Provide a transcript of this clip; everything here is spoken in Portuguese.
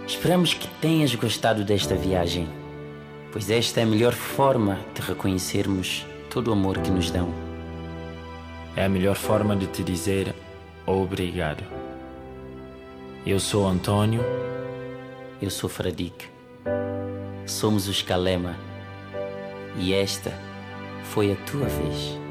Esperamos que tenhas gostado desta viagem, pois esta é a melhor forma de reconhecermos todo o amor que nos dão. É a melhor forma de te dizer obrigado. Eu sou Antônio. Eu sou Fradique. Somos os Kalema. E esta foi a tua vez.